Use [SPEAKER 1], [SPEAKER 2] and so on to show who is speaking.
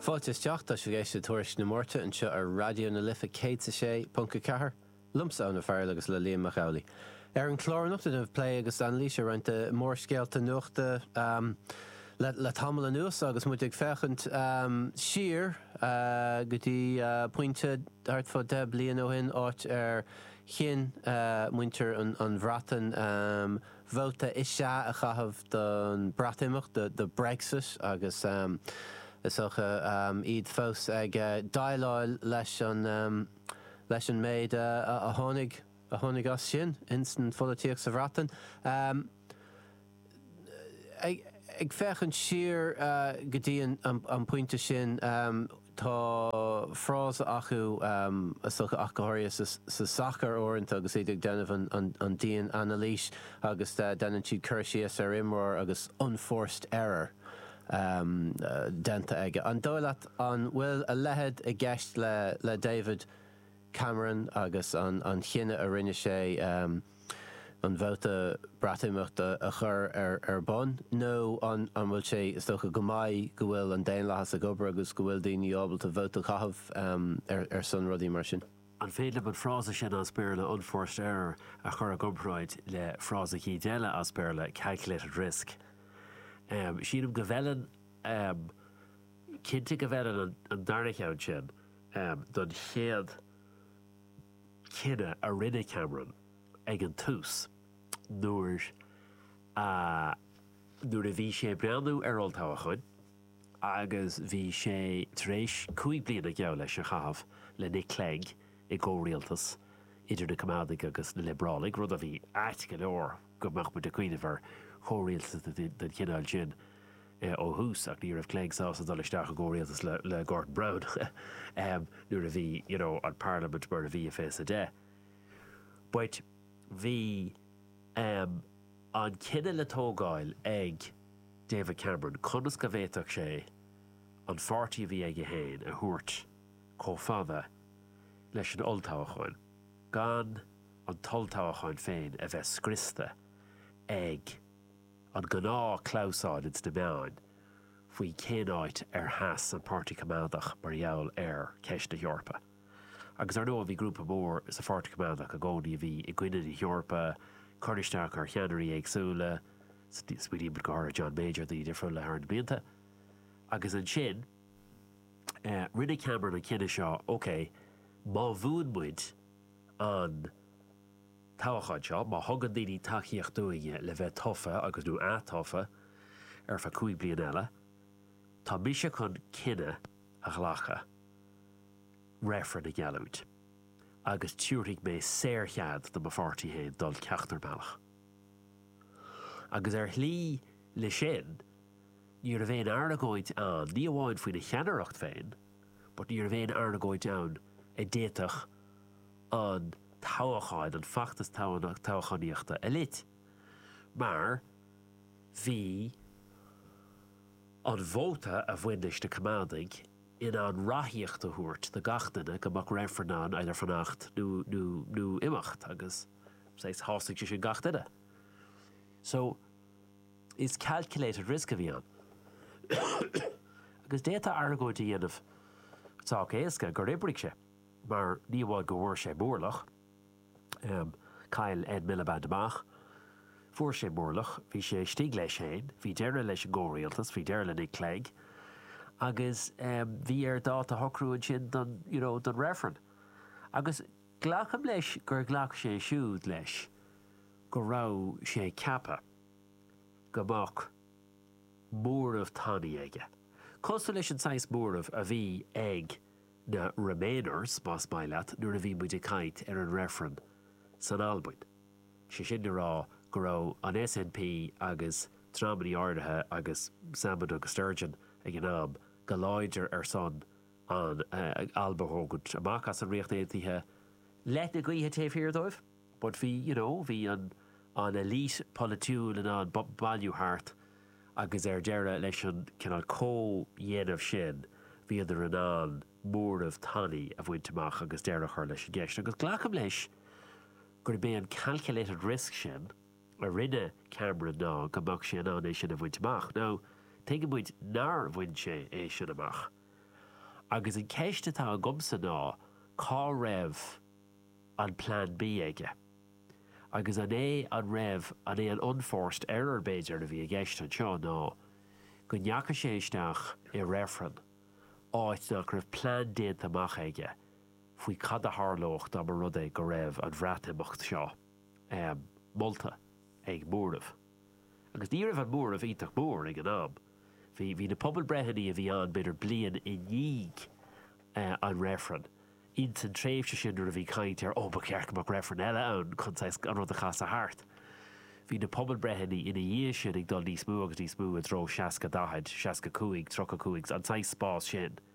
[SPEAKER 1] Fáilte teachta se géiste tuairis na mórte an seo ar radio na lifa cé sé punca cethir lumsa na fearr agus le líon Macaulay. Ar an chlárnachta na play agus an líse roinnta mór scéalta nuachta le tamil an nuas agus muid ag fechant siar gotí pointe hart fá de blian ó hin áit ar chin muintir an bhratan bhóta is se a chahabh don brataimach de Brexit agus is socha iad fós ag dáileáil leis an méid a tháinig as sin instant folíoch sa bhratan. Ag fechan siar go dtí an pointe sin tá frás acu socha achairí sa sachar orintanta agus iad ag denmh an díon analís agus denan siad chuirsíos ar imreoir agus unforced error. Denta aige. An dóileat an bhfuil a lehead a gceist le David Cameron agus an chinine a rinne sé an bhóta brataimach a chur ar bon. nó an bhfuil sé is tócha go maiid go bhfuil an déon lehas a gobar agus go bhfuil daoine ábalta bhóta chahabh ar son rudí mar sin.
[SPEAKER 2] An féile an frása sin as péirle unforced error a chur a gobráid le frása cí déile as péirle calculated risk. Síanam go bheilean cinnte go bheilean an darnacheann sin don chéad cinenne a rinne Cameron ag an tús nuair a bhí sé breanú ar oltáha chuin agus bhí sé tréis 5 bliana geall leis a chahabh le Nick Clegg i ggóréaltas idir na Comádaigh agus na Librálaigh rud a bhí áit go leor go mbeadh mu de cuioine bhar chóréaltas den cinál sin ó hús ach ní raibh Clegg sásta dul isteach a ggóréaltas le Gordon Brown nuair a bhí an Parliament mar a bhí a fés a dé. But bhí an cinenne le tógáil ag David Cameron conas go bhhéiteach sé an fáirtí bhí ag a héin a thuairt cófada leis an oltáhachain gan an toltáhachain féin a bheith scrista ag an gná clousáid de meáin faoi cénáid ar heas an Pártaí Comádaach mar gheall ar ceist na Eorpa. Agus ar nó a bhí grúpa mór sa Pártaí Comádaach a gcónaí a bhí i gcuine na Eorpa, chuirteach ar cheannarí agsúla, spuidí bar John Major the different le ar an blianta. Agus an sin, rinne Cameron an cinenne seo, OK, má bhuain muid an táhachaid seo, má thugan daoine taíocht dúige le bheith tofa agus nó átofa ar fa 5 blian eile, tá mise chun cinenne a ghlacha réfran na gealút. Agus túirigh mé séirchead do mafártaí héin dul ceachtar meach. Agus ar thlí le sin, níor a bhéin arnagóid an, ní amháin faoin na cheannaireacht féin, but níor a bhéin arnagóid an a déiteach an táhachaid an fachtas táhachaíochta a lit. Mar bhí an bhóta a bhainnis na Comádaigh in an rathaíocht a thuairt de gachtainna go mbeadh réifreanán idir fannacht nó imacht agus hásaigh sin gachtainna. So is calculated risk a bhí an. Agus déta argóid a dhéanamh tá éasca gur ébrigh sé, mar ní bháid go bhfuair sé mórlach, Cail Ed Miliband amach, fuair sé mórlach, bhí sé stig leis héin, bhí deire leis an ggóréaltas, bhí deire le Nick Clegg, agus bhí ar dát a thocrúin sin don réfran. Agus ghlacham leis gur ghlach sé siúd leis go rá sé cappa go mbeadh móramh tanaí aige. Costa leis an sais móramh a bhí ag na Remainers más maileat nuair a bhí muid a cait ar an réfran san Albain. Sé sin rá go rá an SNP agus trámaní áirithe agus Samad agus Sturgeon ag an am go láidir ar son an Alba Hógad amach as an riocht éaithe let na gaothe taobh dóibh, but bhí an elite politiúil and an bailú hart agus ar deire leis an cinál dhéanamh sin bhí idir an móramh tanaí a bhainteach agus deire chuir leis an gceist. Agus ghlacham leis gur bé an calculated risk sin a rinne Cameron ná go mbeadh sé an é sin a bhainteach. Now, teige muid nar bhain sé é sin amach Agus in ceiste tá an gomsa ná cá raibh an plan B aige. Agus an raibh an an unforced error beidir a bhí a gceist an seo ná go neacha séisteach i réfran áit nach raibh plan déant amach aige faoi cad a thárlócht am rud é go raibh an bhreatimicht seo molta ag múramh. Agus ní raibh an múramh ítach mór ag an am. Bhí na pobl breithiní a bhí an beidir blian i níig an réfran. Int an tréimhse sin a bhí caint ar ba cearcamach réfran eile ann chun an rud a chas a thart. Bhí na pobl breithiní ina dhé sin ag dul níos mú agus níos mú a dro 60 dahaid, 60 cúig, 30 cúig, an 6 spás sin.